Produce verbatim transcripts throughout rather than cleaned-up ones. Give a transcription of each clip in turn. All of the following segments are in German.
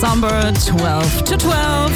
Summer zwölf to zwölf.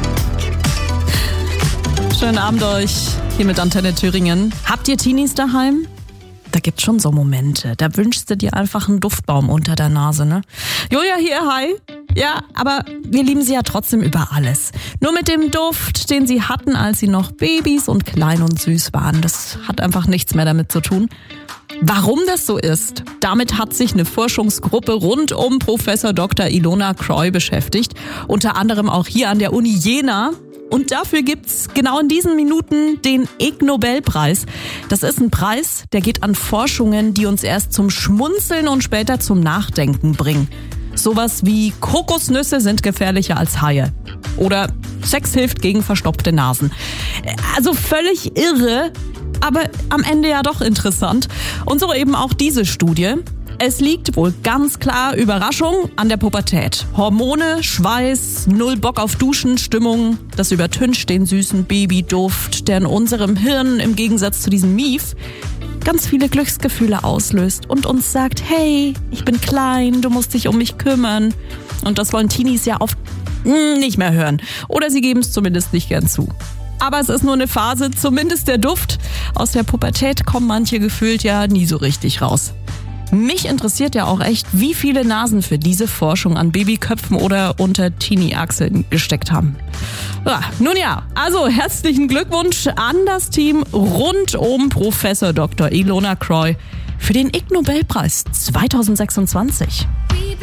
Schönen Abend euch hier mit Antenne Thüringen. Habt ihr Teenies daheim? Da gibt's schon so Momente, da wünschst du dir einfach einen Duftbaum unter der Nase, ne? Julia hier, hi. Ja, aber wir lieben sie ja trotzdem über alles. Nur mit dem Duft, den sie hatten, als sie noch Babys und klein und süß waren, das hat einfach nichts mehr damit zu tun. Warum das so ist, damit hat sich eine Forschungsgruppe rund um Professor Doktor Ilona Croy beschäftigt. Unter anderem auch hier an der Uni Jena. Und dafür gibt's genau in diesen Minuten den Ig Nobelpreis. Das ist ein Preis, der geht an Forschungen, die uns erst zum Schmunzeln und später zum Nachdenken bringen. Sowas wie Kokosnüsse sind gefährlicher als Haie. Oder Sex hilft gegen verstopfte Nasen. Also völlig irre, aber am Ende ja doch interessant. Und so eben auch diese Studie. Es liegt wohl ganz klar, Überraschung, an der Pubertät. Hormone, Schweiß, null Bock auf Duschen, Stimmung, das übertüncht den süßen Babyduft, der in unserem Hirn im Gegensatz zu diesem Mief ganz viele Glücksgefühle auslöst und uns sagt, hey, ich bin klein, du musst dich um mich kümmern. Und das wollen Teenies ja oft nicht mehr hören. Oder sie geben es zumindest nicht gern zu. Aber es ist nur eine Phase, zumindest der Duft. Aus der Pubertät kommen manche gefühlt ja nie so richtig raus. Mich interessiert ja auch echt, wie viele Nasen für diese Forschung an Babyköpfen oder unter Teenie-Achseln gesteckt haben. Ja, nun ja, also herzlichen Glückwunsch an das Team rund um Professor Doktor Ilona Croy für den Ig Nobelpreis zwanzig sechsundzwanzig.